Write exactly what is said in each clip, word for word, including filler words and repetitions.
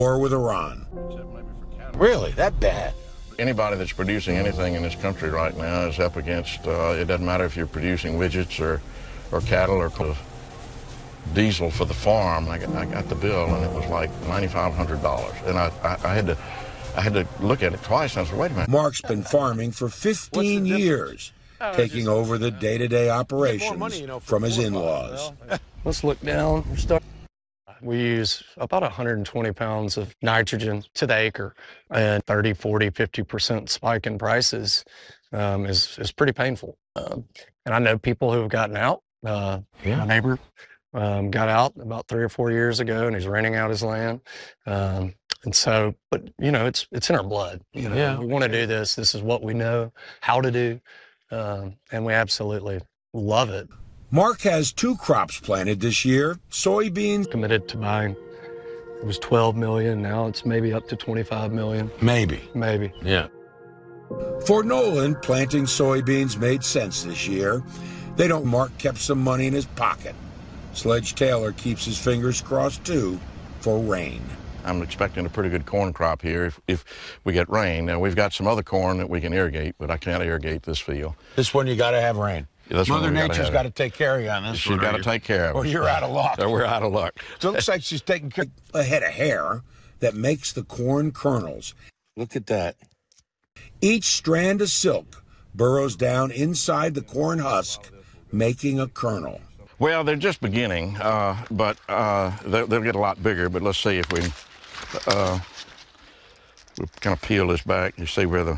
War with Iran. Really? That bad? Anybody that's producing anything in this country right now is up against, uh, it doesn't matter if you're producing widgets or, or cattle or diesel for the farm. I got, I got the bill and it was like nine thousand five hundred dollars. And I, I, I had to I had to look at it twice and I said, wait a minute. Mark's been farming for fifteen years, uh, taking just, over the day-to-day operations money, you know, from his in-laws. Let's look down. We use about one hundred twenty pounds of nitrogen to the acre, and thirty, forty, fifty percent spike in prices um, is, is pretty painful. Um, and I know people who have gotten out. Uh, yeah. My neighbor um, got out about three or four years ago, and he's renting out his land. Um, and so, but, you know, it's it's in our blood. You know, yeah. We want to do this. This is what we know how to do, um, and we absolutely love it. Mark has two crops planted this year, soybeans. Committed to buying, it was twelve million, now it's maybe up to twenty-five million. Maybe. Maybe. Yeah. For Nolan, planting soybeans made sense this year. They don't. Mark kept some money in his pocket. Sledge Taylor keeps his fingers crossed, too, for rain. I'm expecting a pretty good corn crop here if, if we get rain. Now, we've got some other corn that we can irrigate, but I can't irrigate this field. This one you got to have rain. Yeah, Mother Nature's got to take care of you on this. She's got to take care of it. Or you're out of luck. Or we're out of luck. So it looks like she's taking care of a head of hair that makes the corn kernels. Look at that. Each strand of silk burrows down inside the corn husk, making a kernel. Well, they're just beginning, uh, but uh, they'll, they'll get a lot bigger. But let's see if we uh, we'll kind of peel this back. You see where the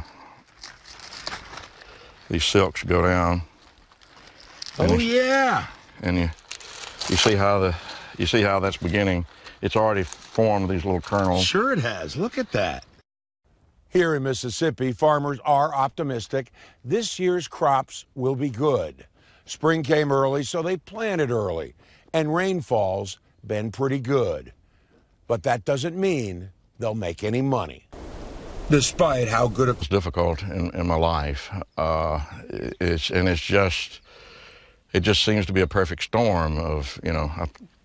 these silks go down. And oh yeah. And you you see how the you see how that's beginning. It's already formed these little kernels. Sure it has. Look at that. Here in Mississippi, farmers are optimistic. This year's crops will be good. Spring came early, so they planted early, and rainfall's been pretty good. But that doesn't mean they'll make any money. Despite how good it's difficult in, in my life, uh, it's and it's just it just seems to be a perfect storm of you know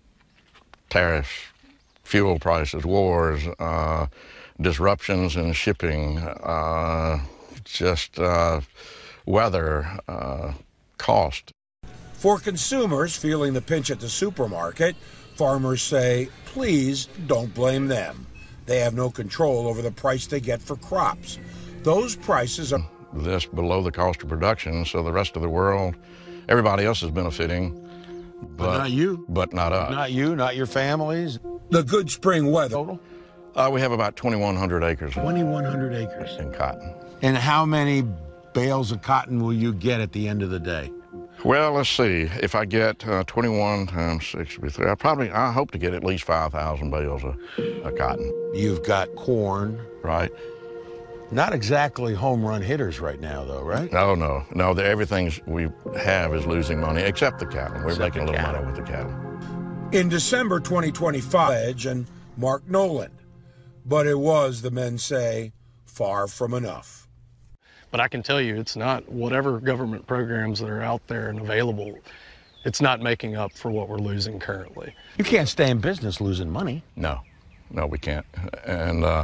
tariffs, fuel prices, wars, uh, disruptions in shipping, uh, just uh, weather. Uh, cost. For consumers feeling the pinch at the supermarket, farmers say, please don't blame them. They have no control over the price they get for crops. Those prices are this below the cost of production, so the rest of the world, everybody else is benefiting. But, but not you. But not us. Not you, not your families. The good spring weather. Total? Uh, we have about twenty-one hundred acres. twenty-one hundred acres. In cotton. And how many bales of cotton will you get at the end of the day? Well, let's see. If I get uh, twenty-one times sixty-three, I probably, I hope to get at least five thousand bales of, of cotton. You've got corn. Right. Not exactly home run hitters right now, though, right? No, no. No, the, everything we have is losing money, except the cattle. We're except making a little cattle. money with the cattle. In December twenty twenty-five, and Mark Nolan. But it was, the men say, far from enough. But I can tell you, it's not whatever government programs that are out there and available, it's not making up for what we're losing currently. You can't stay in business losing money. No, no, we can't. And, uh,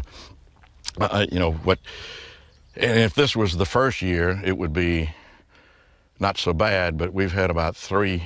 uh, you know, what, and if this was the first year, it would be not so bad, but we've had about three